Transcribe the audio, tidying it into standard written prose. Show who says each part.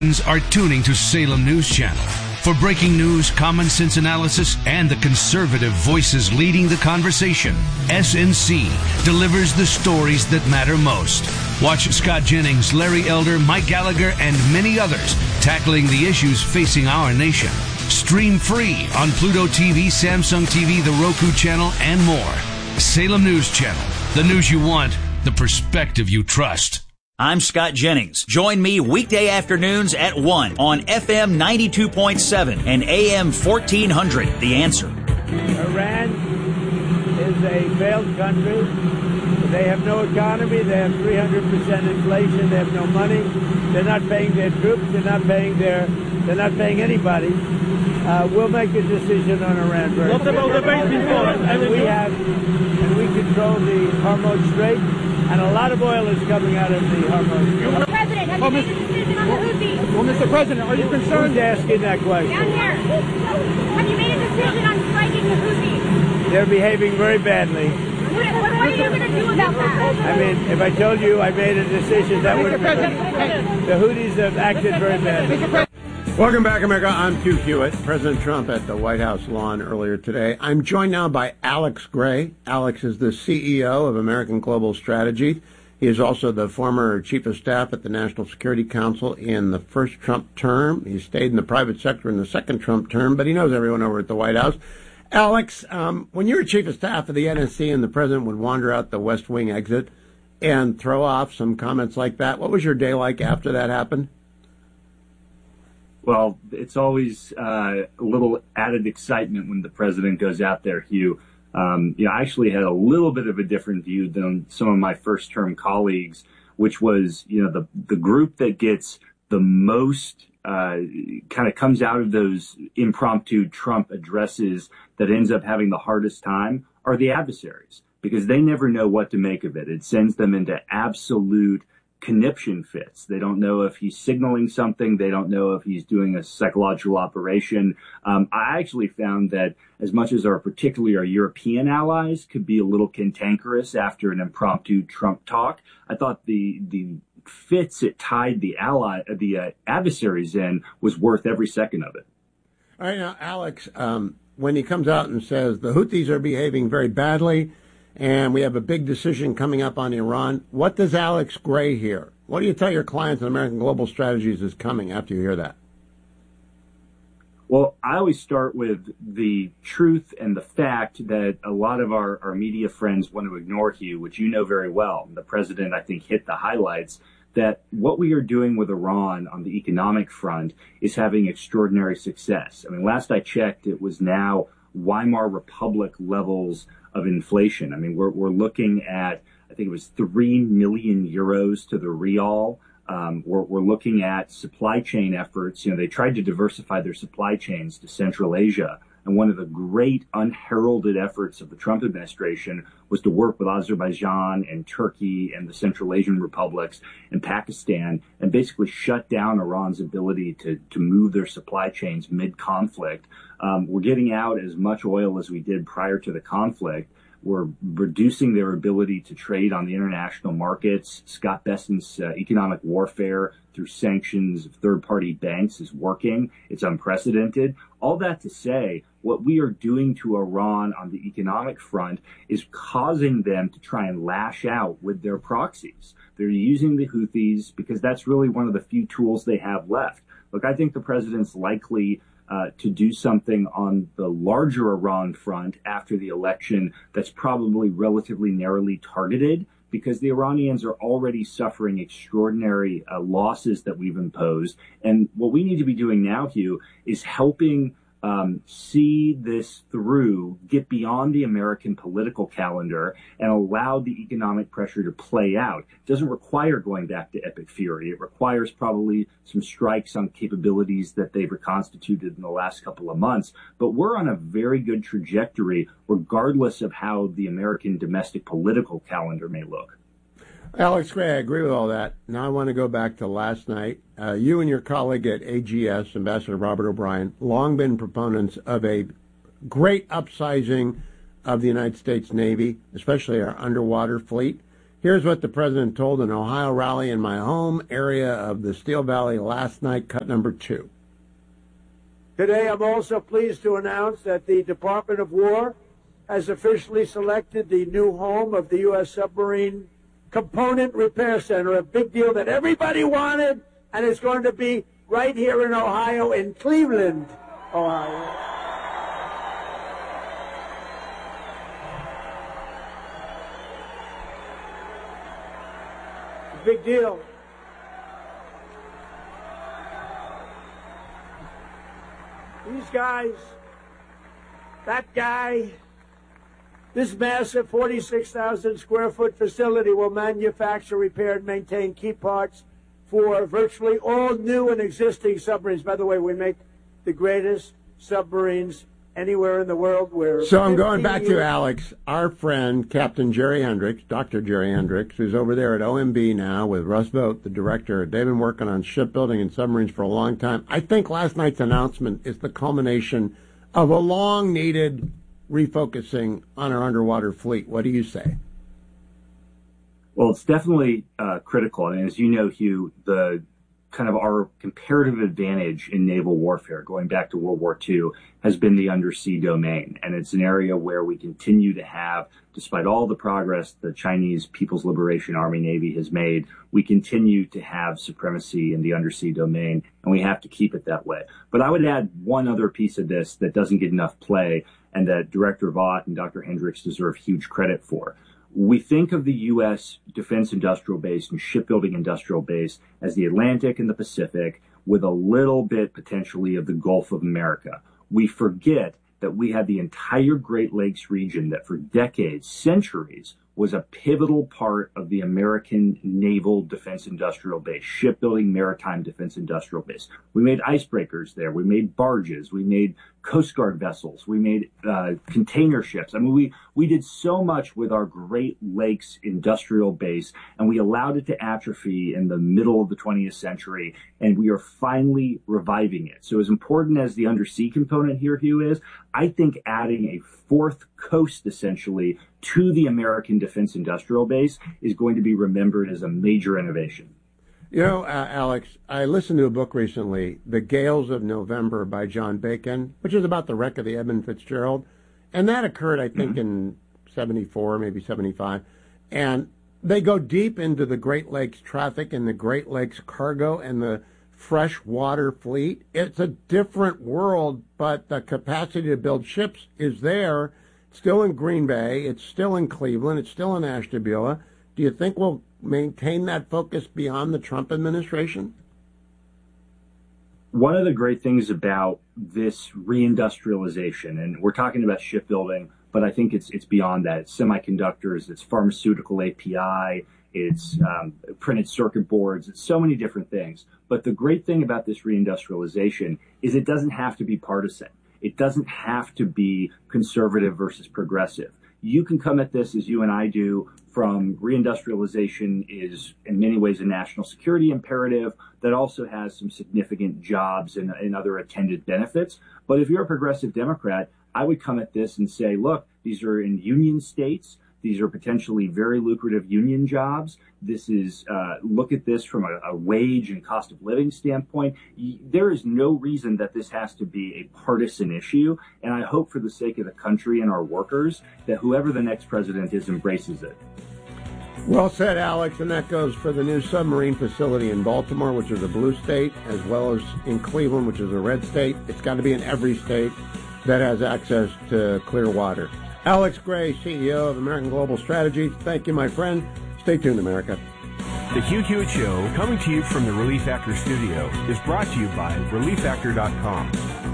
Speaker 1: Are tuning to Salem News Channel. For breaking news, common sense analysis, and the conservative voices leading the conversation, SNC delivers the stories that matter most. Watch Scott Jennings, Larry Elder, Mike Gallagher, and many others tackling the issues facing our nation. Stream free on Pluto TV, Samsung TV, the Roku channel, and more. Salem News Channel. The news you want, the perspective you trust.
Speaker 2: I'm Scott Jennings. Join me weekday afternoons at 1 on FM 92.7 and AM 1400. The Answer.
Speaker 3: Iran is a failed country. They have no economy. They have 300% inflation. They have no money. They're not paying their troops. They're not paying anybody. We'll make a decision on Iran very soon. And we control the Hormuz Strait. And a lot of oil is coming out of the Hormuz Strait.
Speaker 4: Mr. President, have you made a decision on the Houthis?
Speaker 3: Well, Mr. President, are you concerned? Who's asking that question?
Speaker 4: Down here. Have you made a decision on striking the Houthis?
Speaker 3: They're behaving very badly.
Speaker 4: What are you going to do about that?
Speaker 3: I mean, if I told you I made a decision, that would have been... The Houthis have acted very badly. Welcome back, America. I'm Hugh Hewitt, President Trump at the White House lawn earlier today. I'm joined now by Alex Gray. Alex is the CEO of American Global Strategy. He is also the former chief of staff at the National Security Council in the first Trump term. He stayed in the private sector in the second Trump term, but he knows everyone over at the White House. Alex, when you were chief of staff of the NSC and the president would wander out the West Wing exit and throw off some comments like that, what was your day like after that happened?
Speaker 5: Well, it's always a little added excitement when the president goes out there, Hugh. I actually had a little bit of a different view than some of my first-term colleagues, which was, the group that gets the most kind of comes out of those impromptu Trump addresses that ends up having the hardest time are the adversaries, because they never know what to make of it. It sends them into absolute conniption fits. They don't know if he's signaling something. They don't know if he's doing a psychological operation. I actually found that as much as particularly our European allies could be a little cantankerous after an impromptu Trump talk, I thought the fits it tied the adversaries in was worth every second of it.
Speaker 3: All right, now, Alex, when he comes out and says the Houthis are behaving very badly, and we have a big decision coming up on Iran, what does Alex Gray hear? What do you tell your clients in American Global Strategies is coming after you hear that?
Speaker 5: Well, I always start with the truth and the fact that a lot of our media friends want to ignore, Hugh, which you know very well. The president, I think, hit the highlights that what we are doing with Iran on the economic front is having extraordinary success. I mean, last I checked, it was now Weimar Republic levels of inflation. I mean, we're looking at, I think it was 3 million euros to the rial. We're looking at supply chain efforts. They tried to diversify their supply chains to Central Asia. And one of the great unheralded efforts of the Trump administration was to work with Azerbaijan and Turkey and the Central Asian republics and Pakistan and basically shut down Iran's ability to move their supply chains mid-conflict. We're getting out as much oil as we did prior to the conflict. We're reducing their ability to trade on the international markets. Scott Bessent's economic warfare through sanctions of third-party banks is working. It's unprecedented. All that to say, what we are doing to Iran on the economic front is causing them to try and lash out with their proxies. They're using the Houthis because that's really one of the few tools they have left. Look, I think the president's likely to do something on the larger Iran front after the election that's probably relatively narrowly targeted, because the Iranians are already suffering extraordinary losses that we've imposed. And what we need to be doing now, Hugh, is helping see this through, get beyond the American political calendar, and allow the economic pressure to play out. It doesn't require going back to epic fury. It requires probably some strikes on capabilities that they've reconstituted in the last couple of months. But we're on a very good trajectory, regardless of how the American domestic political calendar may look.
Speaker 3: Alex Gray, I agree with all that. Now I want to go back to last night. You and your colleague at AGS, Ambassador Robert O'Brien, long been proponents of a great upsizing of the United States Navy, especially our underwater fleet. Here's what the president told an Ohio rally in my home area of the Steel Valley last night, cut number 2.
Speaker 6: Today, I'm also pleased to announce that the Department of War has officially selected the new home of the U.S. Submarine Component Repair Center, a big deal that everybody wanted, and it's going to be right here in Ohio, in Cleveland, Ohio. Big deal. These guys, that guy, this massive 46,000 square foot facility will manufacture, repair, and maintain key parts for virtually all new and existing submarines. By the way, we make the greatest submarines anywhere in the world.
Speaker 3: So I'm going back to Alex, our friend, Captain Jerry Hendricks, Dr. Jerry Hendricks, who's over there at OMB now with Russ Vogt, the director. They've been working on shipbuilding and submarines for a long time. I think last night's announcement is the culmination of a long-needed refocusing on our underwater fleet. What do you say?
Speaker 5: Well, it's definitely critical. And as you know, Hugh, the kind of our comparative advantage in naval warfare, going back to World War II, has been the undersea domain. And it's an area where we continue to have, despite all the progress the Chinese People's Liberation Army Navy has made, we continue to have supremacy in the undersea domain, and we have to keep it that way. But I would add one other piece of this that doesn't get enough play, and that Director Vought and Dr. Hendricks deserve huge credit for. We think of the U.S. defense industrial base and shipbuilding industrial base as the Atlantic and the Pacific, with a little bit potentially of the Gulf of America. We forget that we have the entire Great Lakes region that for decades, centuries, was a pivotal part of the American naval defense industrial base, shipbuilding maritime defense industrial base. We made icebreakers there. We made barges. We made Coast Guard vessels. We made container ships. I mean, we did so much with our Great Lakes industrial base, and we allowed it to atrophy in the middle of the 20th century, and we are finally reviving it. So as important as the undersea component here, Hugh, is, I think adding a fourth coast, essentially, to the American defense industrial base is going to be remembered as a major innovation.
Speaker 3: You know, Alex, I listened to a book recently, The Gales of November by John Bacon, which is about the wreck of the Edmund Fitzgerald. And that occurred, I think, in 74, maybe 75. And they go deep into the Great Lakes traffic and the Great Lakes cargo and the freshwater fleet. It's a different world, but the capacity to build ships is there. It's still in Green Bay. It's still in Cleveland. It's still in Ashtabula. Do you think we'll maintain that focus beyond the Trump administration?
Speaker 5: One of the great things about this reindustrialization, and we're talking about shipbuilding, but I think it's beyond that. It's semiconductors, it's pharmaceutical API, it's printed circuit boards, it's so many different things. But the great thing about this reindustrialization is it doesn't have to be partisan. It doesn't have to be conservative versus progressive. You can come at this, as you and I do, from reindustrialization is in many ways a national security imperative that also has some significant jobs and other attendant benefits. But if you're a progressive Democrat, I would come at this and say, look, these are in union states. These are potentially very lucrative union jobs. This is, look at this from a wage and cost of living standpoint. There is no reason that this has to be a partisan issue. And I hope for the sake of the country and our workers that whoever the next president is embraces it.
Speaker 3: Well said, Alex. And that goes for the new submarine facility in Baltimore, which is a blue state, as well as in Cleveland, which is a red state. It's got to be in every state that has access to clear water. Alex Gray, CEO of American Global Strategy. Thank you, my friend. Stay tuned, America.
Speaker 7: The Hugh Hewitt Show, coming to you from the Relief Factor studio, is brought to you by ReliefFactor.com.